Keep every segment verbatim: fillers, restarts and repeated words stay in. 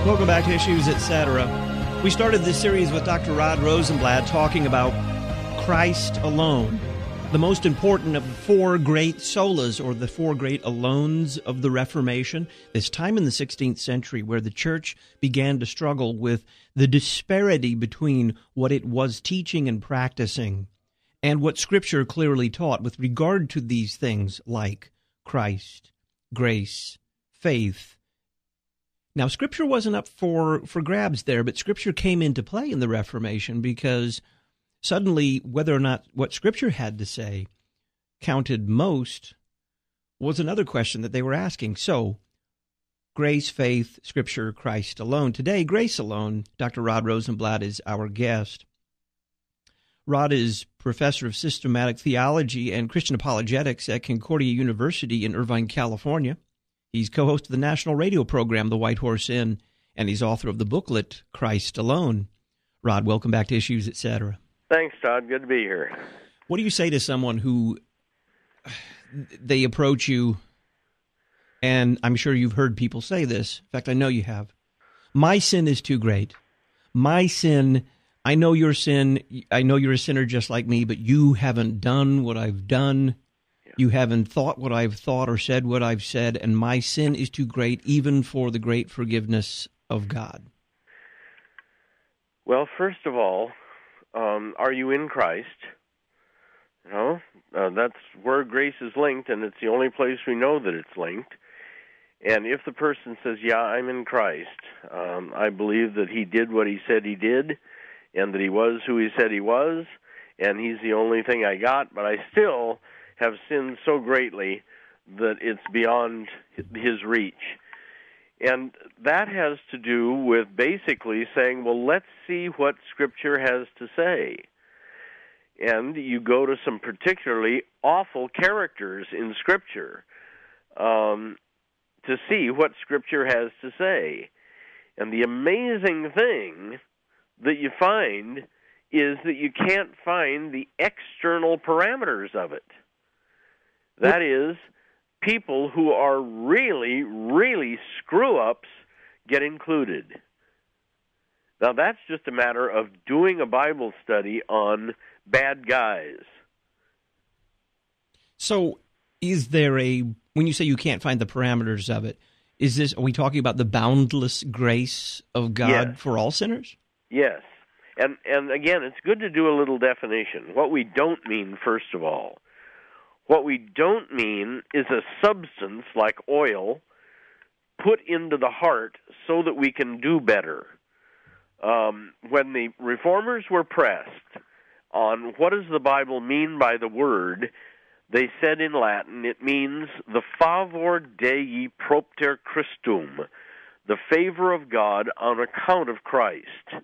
Welcome back to Issues, et cetera. We started this series with Doctor Rod Rosenblatt talking about Christ alone, the most important of the four great solas, or the four great alones of the Reformation. This time in the sixteenth century where the church began to struggle with the disparity between what it was teaching and practicing and what Scripture clearly taught with regard to these things like Christ, grace, faith. Now, Scripture wasn't up for, for grabs there, but Scripture came into play in the Reformation because suddenly whether or not what Scripture had to say counted most was another question that they were asking. So, grace, faith, Scripture, Christ alone. Today, grace alone. Doctor Rod Rosenblatt is our guest. Rod is professor of systematic theology and Christian apologetics at Concordia University in Irvine, California. He's co-host of the national radio program, The White Horse Inn, and he's author of the booklet, Christ Alone. Rod, welcome back to Issues, et cetera. Thanks, Todd. Good to be here. What do you say to someone who they approach you, and I'm sure you've heard people say this. In fact, I know you have. My sin is too great. My sin, I know your sin. I know you're a sinner just like me, but you haven't done what I've done. You haven't thought what I've thought or said what I've said, and my sin is too great even for the great forgiveness of God. Well, first of all, um, are you in Christ? You know, uh, that's where grace is linked, and it's the only place we know that it's linked. And if the person says, yeah, I'm in Christ, um, I believe that he did what he said he did, and that he was who he said he was, and he's the only thing I got, but I still have sinned so greatly that it's beyond his reach. And that has to do with basically saying, well, let's see what Scripture has to say. And you go to some particularly awful characters in Scripture um, to see what Scripture has to say. And the amazing thing that you find is that you can't find the external parameters of it. That is, people who are really, really screw-ups get included. Now, that's just a matter of doing a Bible study on bad guys. So, is there a, when you say you can't find the parameters of it, is this, are we talking about the boundless grace of God Yes. for all sinners? Yes. And, and again, it's good to do a little definition. What we don't mean, first of all, what we don't mean is a substance like oil put into the heart so that we can do better. Um, when the Reformers were pressed on what does the Bible mean by the word, they said in Latin it means the favor Dei propter Christum, the favor of God on account of Christ.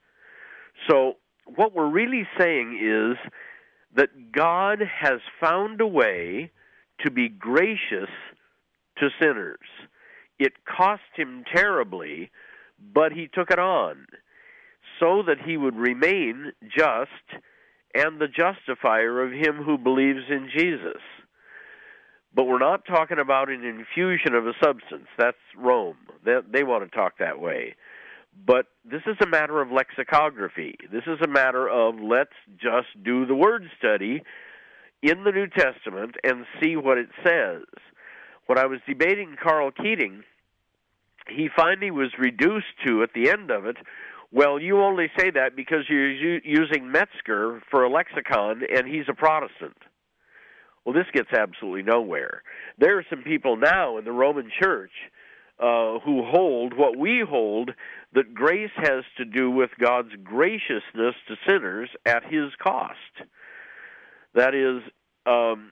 So what we're really saying is that God has found a way to be gracious to sinners. It cost him terribly, but he took it on so that he would remain just and the justifier of him who believes in Jesus. But we're not talking about an infusion of a substance. That's Rome. They, they want to talk that way. But this is a matter of lexicography. This is a matter of let's just do the word study in the New Testament and see what it says. When I was debating Carl Keating, he finally was reduced to, at the end of it, well, you only say that because you're u- using Metzger for a lexicon and he's a Protestant. Well, this gets absolutely nowhere. There are some people now in the Roman Church uh, who hold what we hold, that grace has to do with God's graciousness to sinners at his cost. That is, um,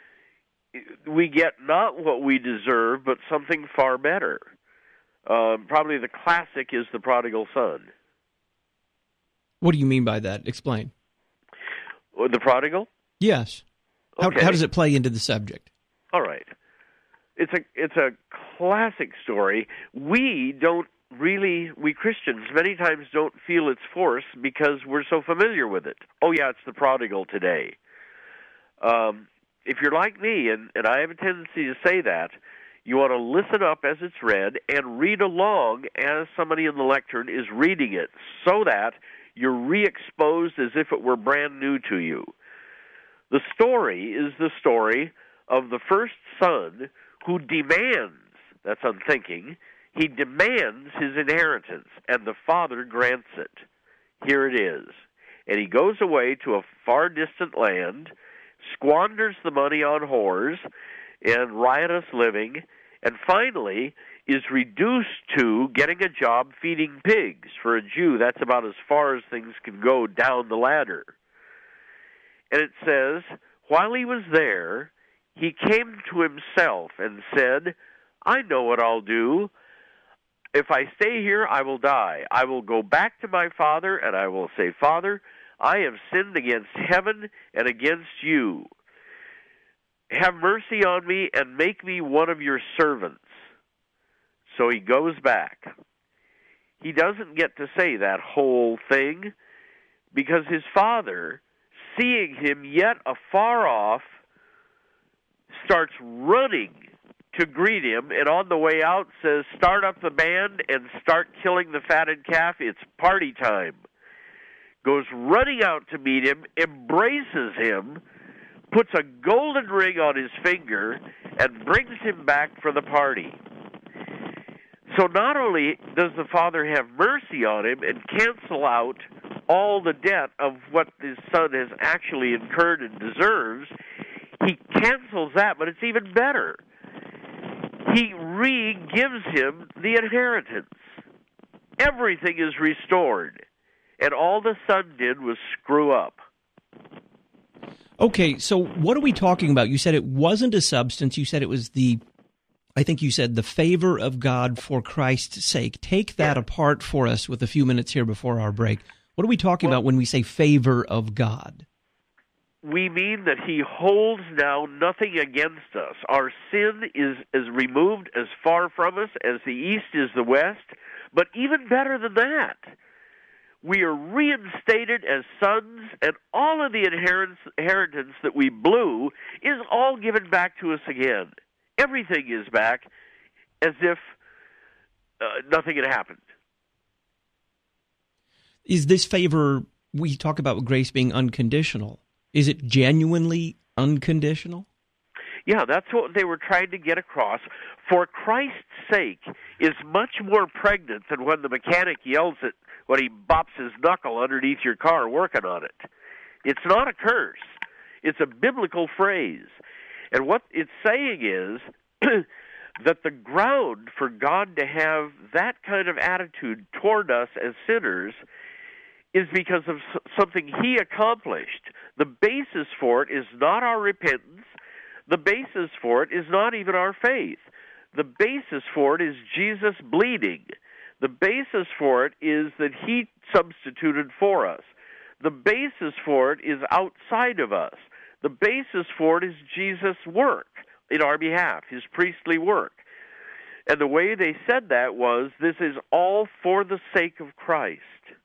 we get not what we deserve, but something far better. Uh, probably the classic is the prodigal son. What do you mean by that? Explain. The prodigal? Yes. How, Okay. how does it play into the subject? All right. It's a it's a classic story. We don't really, we Christians many times don't feel its force because we're so familiar with it. Oh yeah, it's the prodigal today. Um, if you're like me, and, and I have a tendency to say that, You want to listen up as it's read and read along as somebody in the lectern is reading it, so that you're re-exposed as if it were brand new to you. The story is the story of the first son who demands, that's unthinking, he demands his inheritance, and the father grants it. Here it is. And he goes away to a far distant land, squanders the money on whores and riotous living, and finally is reduced to getting a job feeding pigs. For a Jew, that's about as far as things can go down the ladder. And it says, while he was there, he came to himself and said, I know what I'll do. If I stay here, I will die. I will go back to my father, and I will say, Father, I have sinned against heaven and against you. Have mercy on me and make me one of your servants. So he goes back. He doesn't get to say that whole thing because his father, seeing him yet afar off, starts running to greet him, and on the way out says, start up the band and start killing the fatted calf. It's party time. Goes running out to meet him, embraces him, puts a golden ring on his finger, and brings him back for the party. So not only does the father have mercy on him and cancel out all the debt of what his son has actually incurred and deserves, he cancels that, but it's even better. He re-gives him the inheritance. Everything is restored. And all the son did was screw up. Okay, so what are we talking about? You said it wasn't a substance. You said it was the, I think you said the favor of God for Christ's sake. Take that yeah. apart for us with a few minutes here before our break. What are we talking well, about when we say favor of God? We mean that he holds now nothing against us. Our sin is, is removed as far from us as the east is the west, but even better than that, we are reinstated as sons, and all of the inheritance that we blew is all given back to us again. Everything is back as if uh, nothing had happened. Is this favor, we talk about grace being unconditional, is it genuinely unconditional? Yeah, that's what they were trying to get across. For Christ's sake is much more pregnant than when the mechanic yells at when he bops his knuckle underneath your car working on it. It's not a curse. It's a biblical phrase. And what it's saying is that the ground for God to have that kind of attitude toward us as sinners is because of something he accomplished. The basis for it is not our repentance. The basis for it is not even our faith. The basis for it is Jesus bleeding. The basis for it is that he substituted for us. The basis for it is outside of us. The basis for it is Jesus' work in our behalf, his priestly work. And the way they said that was, this is all for the sake of Christ.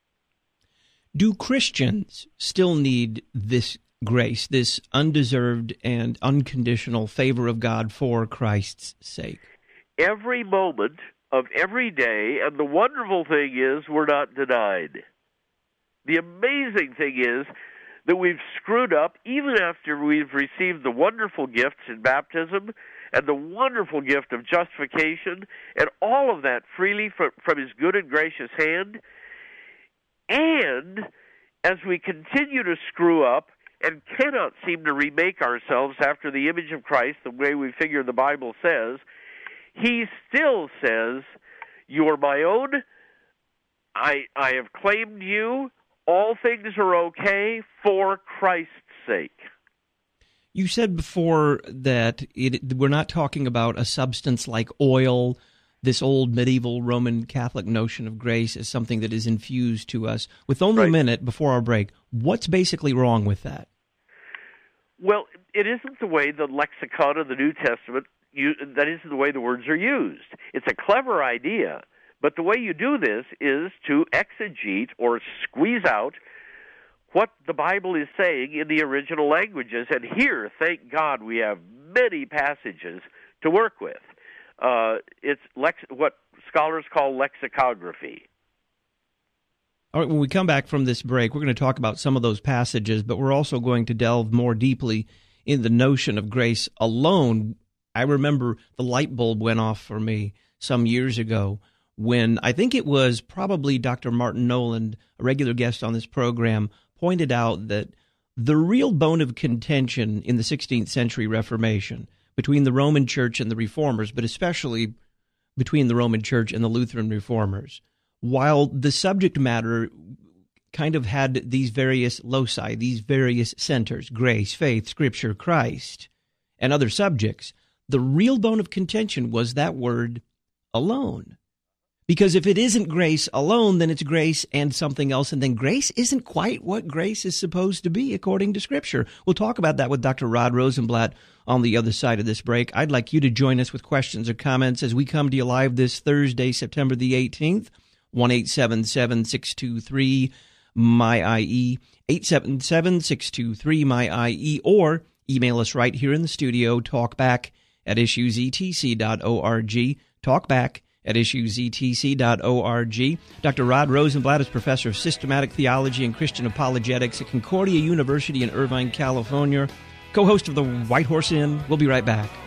Do Christians still need this grace, this undeserved and unconditional favor of God for Christ's sake? Every moment of every day, and the wonderful thing is we're not denied. The amazing thing is that we've screwed up even after we've received the wonderful gifts in baptism and the wonderful gift of justification and all of that freely from, from his good and gracious hand. And as we continue to screw up and cannot seem to remake ourselves after the image of Christ the way we figure the Bible says, he still says, you are my own, I, I have claimed you, all things are okay for Christ's sake. You said before that it, we're not talking about a substance like oil, this old medieval Roman Catholic notion of grace as something that is infused to us. With only right. a minute before our break, what's basically wrong with that? Well, it isn't the way the lexicon of the New Testament, you, that isn't the way the words are used. It's a clever idea, but the way you do this is to exegete or squeeze out what the Bible is saying in the original languages. And here, thank God, we have many passages to work with. Uh, it's lex- what scholars call lexicography. All right, when we come back from this break, we're going to talk about some of those passages, but we're also going to delve more deeply in the notion of grace alone. I remember the light bulb went off for me some years ago when I think it was probably Doctor Martin Noland, a regular guest on this program, pointed out that the real bone of contention in the sixteenth century Reformation between the Roman Church and the Reformers, but especially between the Roman Church and the Lutheran Reformers, while the subject matter kind of had these various loci, these various centers, grace, faith, Scripture, Christ, and other subjects, the real bone of contention was that word alone. Because if it isn't grace alone, then it's grace and something else, and then grace isn't quite what grace is supposed to be according to Scripture. We'll talk about that with Doctor Rod Rosenblatt on the other side of this break. I'd like you to join us with questions or comments as we come to you live this Thursday, September the eighteenth, one eight seven seven, six two three, M Y I E, eight seven seven, six two three, M Y I E, or email us right here in the studio, talkback at issues e t c dot org, talkback at issues e t c dot org. Doctor Rod Rosenblatt is professor of systematic theology and Christian apologetics at Concordia University in Irvine, California, co-host of the White Horse Inn. We'll be right back.